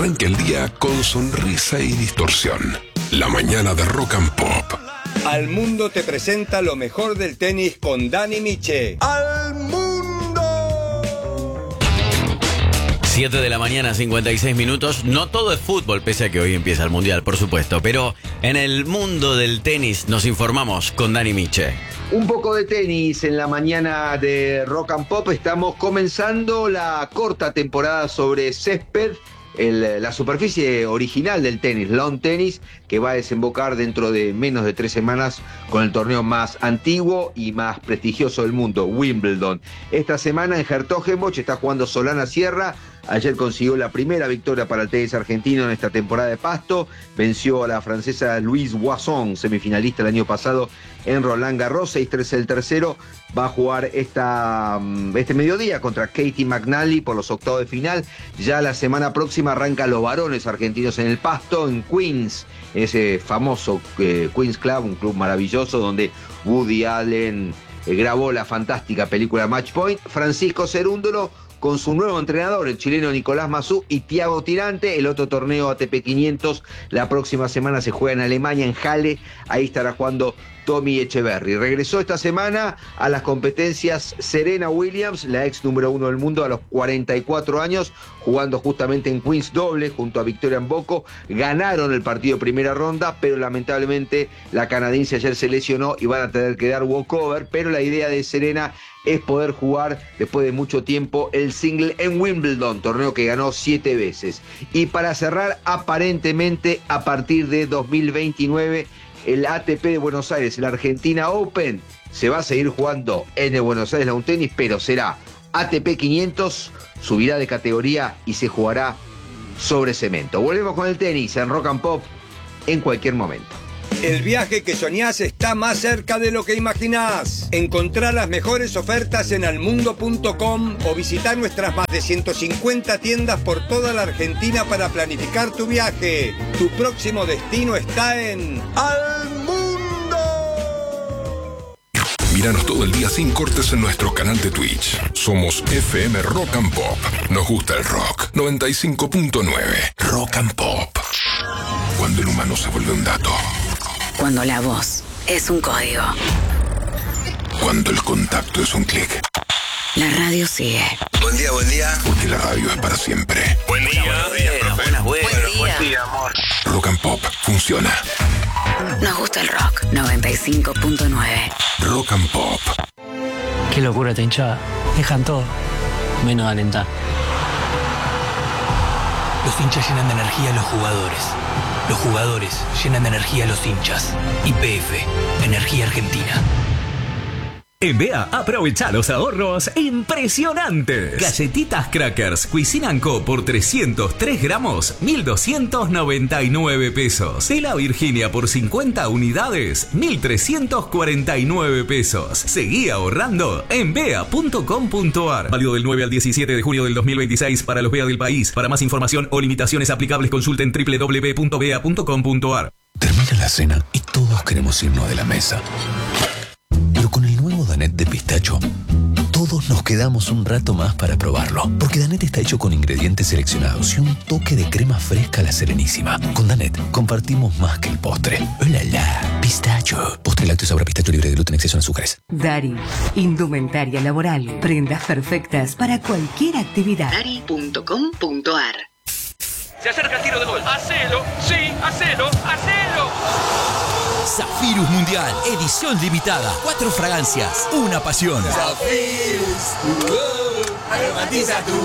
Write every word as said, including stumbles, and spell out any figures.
Arranca el día con sonrisa y distorsión. La mañana de Rock and Pop. Al Mundo te presenta lo mejor del tenis con Dani Miche. ¡Al mundo! siete de la mañana, cincuenta y seis minutos. No todo es fútbol, pese a que hoy empieza el Mundial, por supuesto. Pero en el mundo del tenis nos informamos con Dani Miche. Un poco de tenis en la mañana de Rock and Pop. Estamos comenzando la corta temporada sobre césped, el, la superficie original del tenis, lawn tenis, que va a desembocar dentro de menos de tres semanas con el torneo más antiguo y más prestigioso del mundo, Wimbledon. Esta semana en Hertogenbosch está jugando Solana Sierra. Ayer consiguió la primera victoria para el tenis argentino en esta temporada de pasto. Venció a la francesa Louise Boisson, semifinalista el año pasado en Roland Garros. seis tres el tercero. Va a jugar esta, este mediodía contra Katie McNally por los octavos de final. Ya la semana próxima arrancan los varones argentinos en el pasto, en Queens, ese famoso eh, Queens Club, un club maravilloso donde Woody Allen eh, grabó la fantástica película Match Point. Francisco Cerúndolo con su nuevo entrenador, el chileno Nicolás Massú, y Thiago Tirante. El otro torneo A T P quinientos la próxima semana se juega en Alemania, en Halle. Ahí estará jugando Tommy Echeverry. Regresó esta semana a las competencias Serena Williams, la ex número uno del mundo, a los cuarenta y cuatro años, jugando justamente en Queens doble junto a Victoria Mboko. Ganaron el partido de primera ronda, pero lamentablemente la canadiense ayer se lesionó y van a tener que dar walkover. Pero la idea de Serena es poder jugar después de mucho tiempo el single en Wimbledon, torneo que ganó siete veces. Y para cerrar, aparentemente a partir de dos mil veintinueve, el A T P de Buenos Aires, el Argentina Open, se va a seguir jugando en el Buenos Aires Lawn Tennis, pero será A T P quinientos, subirá de categoría y se jugará sobre cemento. Volvemos con el tenis en Rock and Pop en cualquier momento. El viaje que soñás está más cerca de lo que imaginás. Encontrá las mejores ofertas en almundo punto com o visitá nuestras más de ciento cincuenta tiendas por toda la Argentina para planificar tu viaje. Tu próximo destino está en Al Mundo. Míranos todo el día sin cortes en nuestro canal de Twitch. Somos F M Rock and Pop. Nos gusta el rock. noventa y cinco punto nueve. Rock and Pop. Cuando el humano se vuelve un dato. Cuando la voz es un código. Cuando el contacto es un clic. La radio sigue. Buen día, buen día. Porque la radio es para siempre. Buen día, buenos días, profe. Buenas, buenas. Buen día. Buen día, amor. Rock and Pop funciona. Nos gusta el rock. noventa y cinco punto nueve. Rock and Pop. Qué locura esta hinchada. Dejan todo, menos alentar. Los hinchas llenan de energía a los jugadores. Los jugadores llenan de energía a los hinchas. Y P F, Energía Argentina. En B A, aprovecha los ahorros impresionantes. Galletitas Crackers Cuisine and Co por trescientos tres gramos, mil doscientos noventa y nueve pesos. Tela Virginia por cincuenta unidades, mil trescientos cuarenta y nueve pesos. Seguí ahorrando en bea punto com punto ar. Válido del nueve al diecisiete de junio del dos mil veintiséis para los B E A del país. Para más información o limitaciones aplicables consulten doble u doble u doble u punto bea punto com punto ar. Termina la cena y todos queremos irnos de la mesa. Pero con el nuevo Danette de pistacho, todos nos quedamos un rato más para probarlo. Porque Danette está hecho con ingredientes seleccionados y un toque de crema fresca a la Serenísima. Con Danette compartimos más que el postre. ¡Hola, la! Pistacho. Postre lácteo sabor a pistacho libre de gluten, exceso en azúcares. Dari, indumentaria laboral. Prendas perfectas para cualquier actividad. Dari punto com punto ar. Se acerca el tiro de gol. ¡Hacelo! ¡Sí! ¡Hacelo! ¡Hacelo! Zafirus Mundial, edición limitada. Cuatro fragancias, una pasión. Zafirus, uh, aromatiza tu